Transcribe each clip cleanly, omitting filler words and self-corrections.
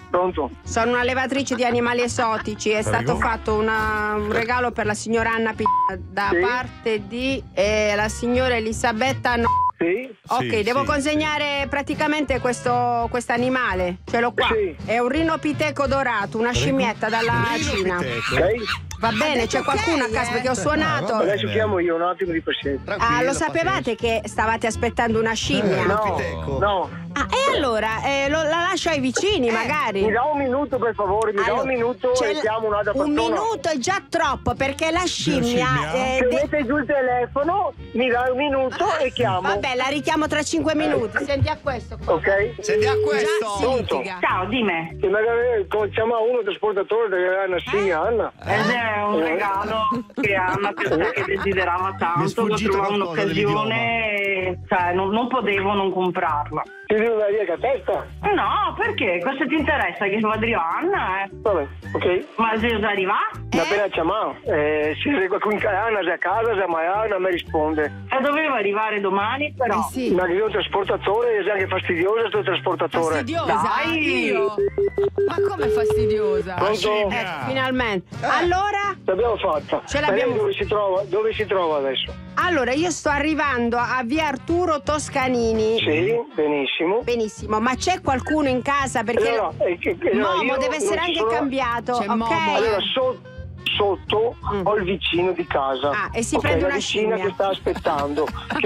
Pronto? Sono un'allevatrice di animali esotici. È stato fatto un regalo per la signora Anna da parte di la signora Elisabetta. Sì. Ok, devo consegnare praticamente questo animale. Ce l'ho qua. Sì. È un rinopiteco dorato, una scimmietta dalla Cina. Ok. Va bene, c'è qualcuno a casa perché ho suonato. Adesso chiamo io, un attimo di pazienza. Lo sapevate che stavate aspettando una scimmia? No. E allora la lascio ai vicini magari. Mi dà un minuto per favore, mi dà un minuto e chiamo un'altra persona. Un minuto è già troppo perché la scimmia. Se mette giù il telefono, mi dà un minuto e chiamo. Vabbè, la richiamo tra 5 minuti. Senti a questo qua. Ok? Senti a questo. Ciao, dimmi. E magari chiama uno trasportatore della una scimmia, Anna. È un regalo che Anna che desiderava tanto, l'ho trovato un'occasione, cioè non potevo non comprarla. Ti devo dare via che testa? No, perché? Cosa ti interessa che sono arrivata? Vabbè, ok. Ma se arriva? Appena chiamato, se qualcuno in Anna è a casa, se mai Anna mi risponde. Doveva arrivare domani, però. Sì. Ma io trasportatore, è anche fastidioso sto trasportatore. Fastidiosa? Dai! Io? Ma come fastidiosa? Pronto? Finalmente. Allora? L'abbiamo fatta. Ce l'abbiamo. Dove si trova adesso? Allora, io sto arrivando a via Arturo Toscanini. Sì, benissimo. Benissimo, ma c'è qualcuno in casa? Perché Momo deve essere anche cambiato, ok? Allora, sotto ho il vicino di casa. E si prende una vicina scimmia che sta aspettando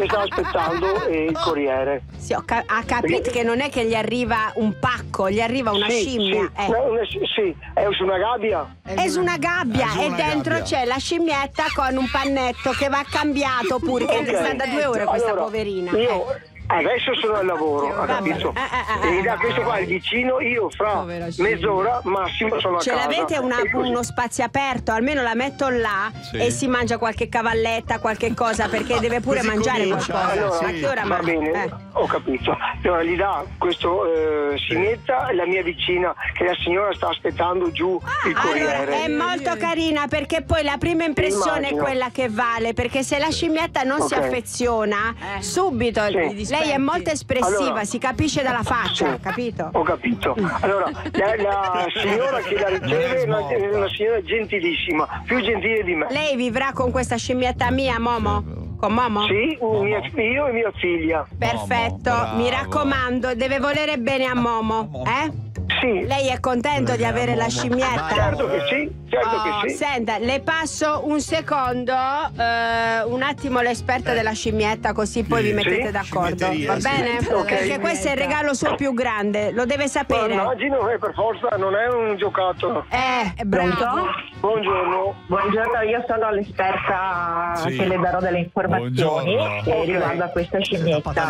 il corriere. Sì, ha capito che non è che gli arriva un pacco, gli arriva una scimmia. Sì, è su una gabbia. È su una gabbia e dentro c'è la scimmietta con un pannetto che va cambiato pure, che sta da 2 ore questa poverina. Adesso sono al lavoro, ha capito? E da questo qua il vicino, io fra mezz'ora massimo sono a casa. Ce l'avete uno spazio aperto? Almeno la metto là e si mangia qualche cavalletta, qualche cosa, perché deve pure mangiare qualcosa. Allora, a che ora va bene, ho capito. Allora gli dà questo scimmietta la mia vicina, che la signora sta aspettando giù il corriere. Allora, è molto carina perché poi la prima impressione è quella che vale, perché se la scimmietta non si affeziona, subito lei è molto espressiva, si capisce dalla faccia, capito? Ho capito. Allora, la signora che la riceve è una signora gentilissima, più gentile di me. Lei vivrà con questa scimmietta mia, Momo? Con Momo? Sì, io e mia figlia. Perfetto, mi raccomando, deve volere bene a Momo, Sì. Lei è contento di avere la scimmietta? Certo che sì. Senta, le passo un secondo, un attimo l'esperta della scimmietta, così poi vi mettete d'accordo, va bene? Perché questo è il regalo suo più grande, lo deve sapere. Immagino che per forza non è un giocattolo. Bravo. Buongiorno. Buongiorno, io sono l'esperta che le darò delle informazioni riguardo a questa scimmietta.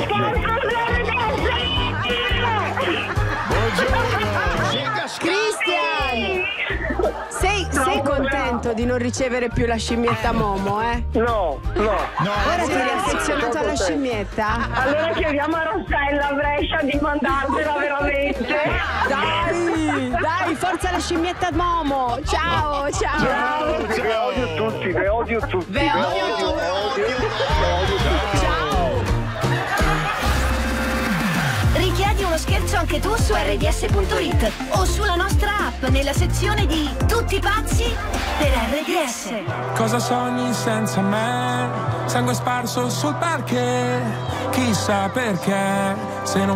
Cristian! Sei contento di non ricevere più la scimmietta Momo, No. Ora ti eri affezionato alla scimmietta? Allora chiediamo a Rossella Brescia di mandartela veramente. Dai, forza la scimmietta Momo! Ciao! Vi odio tutti. Ciao! Richiedi uno scherzo anche tu su rds.it o sulla nostra app nella sezione di Tutti pazzi per RDS. Cosa sogni senza me? Sangue sparso sul parquet, chissà perché, se non